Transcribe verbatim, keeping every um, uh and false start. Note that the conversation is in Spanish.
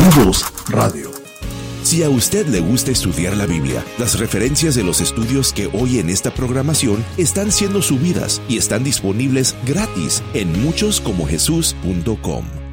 Amigos Radio. Si a usted le gusta estudiar la Biblia, las referencias de los estudios que oye en esta programación están siendo subidas y están disponibles gratis en muchos como jesús punto com.